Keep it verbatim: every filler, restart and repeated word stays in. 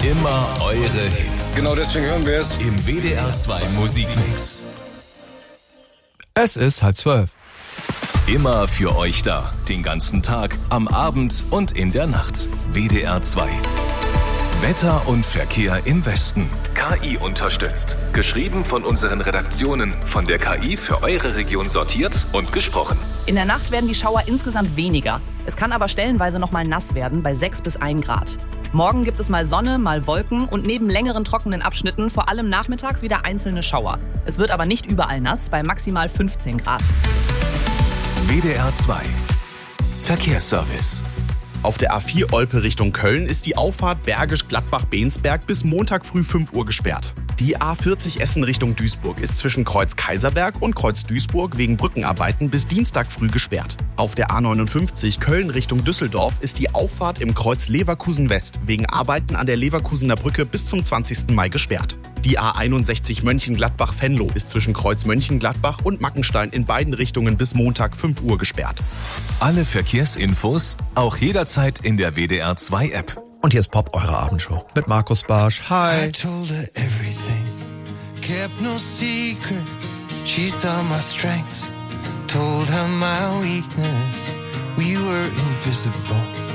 Immer eure Hits. Genau deswegen hören wir es. Im W D R zwei Musikmix. Es ist halb zwölf. Immer für euch da. Den ganzen Tag, am Abend und in der Nacht. W D R zwei. Wetter und Verkehr im Westen. K I unterstützt. Geschrieben von unseren Redaktionen. Von der K I für eure Region sortiert und gesprochen. In der Nacht werden die Schauer insgesamt weniger. Es kann aber stellenweise noch mal nass werden bei sechs bis ein Grad. Morgen gibt es mal Sonne, mal Wolken und neben längeren trockenen Abschnitten vor allem nachmittags wieder einzelne Schauer. Es wird aber nicht überall nass, bei maximal fünfzehn Grad. W D R zwei. Verkehrsservice. Auf der A vier Olpe Richtung Köln ist die Auffahrt Bergisch-Gladbach-Bensberg bis Montag früh fünf Uhr gesperrt. Die A vierzig Essen Richtung Duisburg ist zwischen Kreuz Kaiserberg und Kreuz Duisburg wegen Brückenarbeiten bis Dienstag früh gesperrt. Auf der A neunundfünfzig Köln Richtung Düsseldorf ist die Auffahrt im Kreuz Leverkusen West wegen Arbeiten an der Leverkusener Brücke bis zum zwanzigsten Mai gesperrt. Die A einundsechzig Mönchengladbach-Venlo ist zwischen Kreuz Mönchengladbach und Mackenstein in beiden Richtungen bis Montag fünf Uhr gesperrt. Alle Verkehrsinfos auch jederzeit in der W D R zwei App. Und hier ist Pop, eure Abendshow mit Markus Barsch. Hi. I told her everything, kept no secrets. She saw my strengths, told her my weakness. We were invisible.